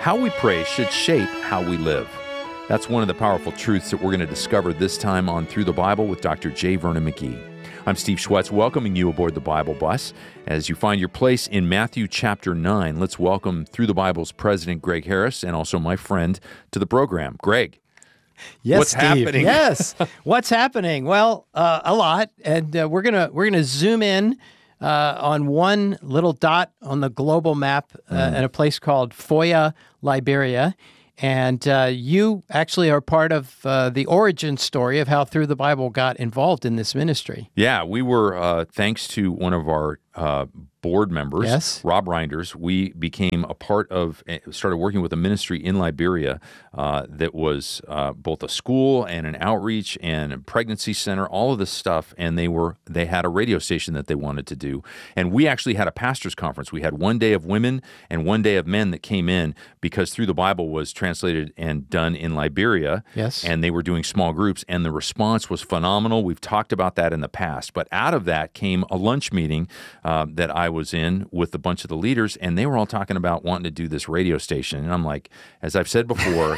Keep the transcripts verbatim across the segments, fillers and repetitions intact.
How we pray should shape how we live. That's one of the powerful truths that we're going to discover this time on Through the Bible with Doctor J. Vernon McGee. I'm Steve Schwetz, welcoming you aboard the Bible bus. As you find your place in Matthew chapter nine, let's welcome Through the Bible's President Greg Harris and also my friend to the program. Greg, yes, what's Steve. happening? Yes, what's happening? Well, uh, a lot, and uh, we're gonna we're gonna zoom in uh, on one little dot on the global map uh, mm. at a place called Foya, Liberia. And uh, you actually are part of uh, the origin story of how Through the Bible got involved in this ministry. Yeah, we were, uh, thanks to one of our uh, board members, yes. Rob Reinders, we became a part of, started working with a ministry in Liberia uh, that was uh, both a school and an outreach and a pregnancy center, all of this stuff. And they were they had a radio station that they wanted to do. And we actually had a pastor's conference. We had one day of women and one day of men that came in because Through the Bible was translated and done in Liberia. Yes. And they were doing small groups, and the response was phenomenal. We've talked about that in the past. But out of that came a lunch meeting uh, that I was in with a bunch of the leaders, and they were all talking about wanting to do this radio station. And I'm like, as I've said before,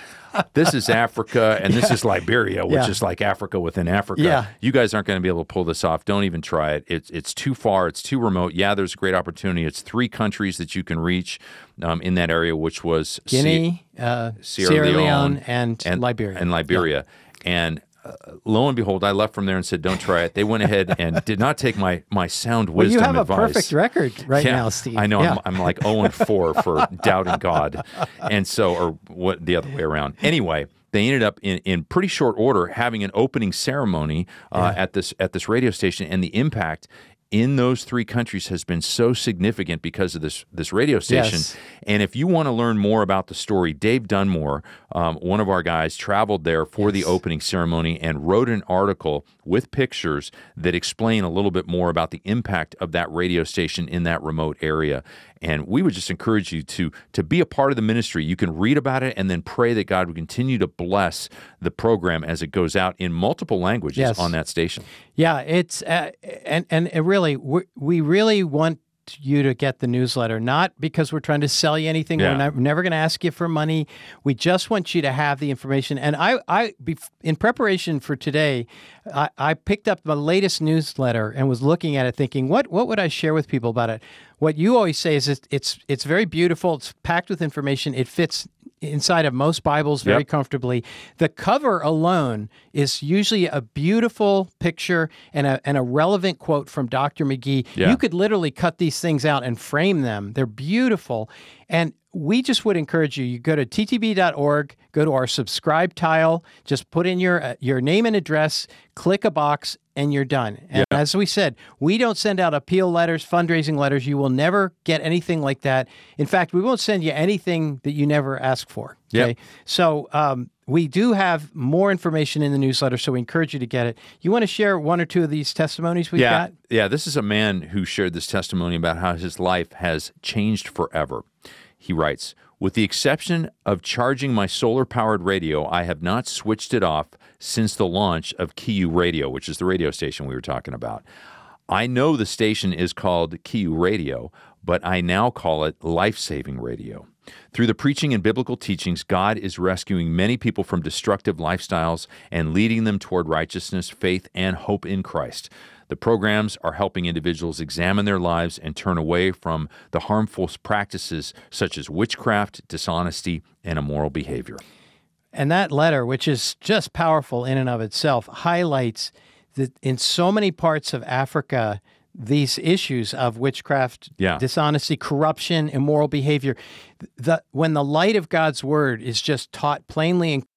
this is Africa and this yeah. is Liberia, which yeah. is like Africa within Africa. Yeah. You guys aren't going to be able to pull this off. Don't even try it. It's it's too far. It's too remote. Yeah, there's a great opportunity. It's three countries that you can reach um, in that area, which was Guinea, C- uh, Sierra, Sierra Leone, Leone and, and Liberia. And Liberia. Yeah. And Uh, lo and behold, I left from there and said, don't try it. They went ahead and did not take my, my sound well, wisdom advice. You have advice. a perfect record right yeah, now, Steve. I know. Yeah. I'm, I'm like oh and four for doubting God. And so, or what the other way around. Anyway, they ended up in, in pretty short order having an opening ceremony uh, yeah. at this at this radio station, and the impact in those three countries has been so significant because of this this radio station. Yes. And if you want to learn more about the story, Dave Dunmore, um, one of our guys, traveled there for yes. the opening ceremony and wrote an article with pictures that explain a little bit more about the impact of that radio station in that remote area. And we would just encourage you to to be a part of the ministry. You can read about it and then pray that God would continue to bless the program as it goes out in multiple languages yes. on that station. Yeah, it's uh, and and it really we, we really want you to get the newsletter, not because we're trying to sell you anything. Yeah. We're, not, we're never going to ask you for money. We just want you to have the information. And I, I, in preparation for today, I, I picked up the latest newsletter and was looking at it, thinking, what, what would I share with people about it? What you always say is it, it's, it's very beautiful. It's packed with information. It fits inside of most Bibles very yep. comfortably. The cover alone is usually a beautiful picture and a and a relevant quote from Doctor McGee. Yeah. You could literally cut these things out and frame them. They're beautiful. And we just would encourage you, you go to t t b dot org, go to our subscribe tile, just put in your uh, your name and address, click a box, and you're done. And yeah. as we said, we don't send out appeal letters, fundraising letters. You will never get anything like that. In fact, we won't send you anything that you never ask for. Okay. Yep. So um, we do have more information in the newsletter, so we encourage you to get it. You want to share one or two of these testimonies we've yeah. got? Yeah, this is a man who shared this testimony about how his life has changed forever. He writes, with the exception of charging my solar-powered radio, I have not switched it off since the launch of Kiu Radio, which is the radio station we were talking about. I know the station is called Kiu Radio, but I now call it Life-Saving Radio. Through the preaching and biblical teachings, God is rescuing many people from destructive lifestyles and leading them toward righteousness, faith, and hope in Christ. The programs are helping individuals examine their lives and turn away from the harmful practices such as witchcraft, dishonesty, and immoral behavior. And that letter, which is just powerful in and of itself, highlights that in so many parts of Africa, these issues of witchcraft, yeah. dishonesty, corruption, immoral behavior, the, when the light of God's word is just taught plainly and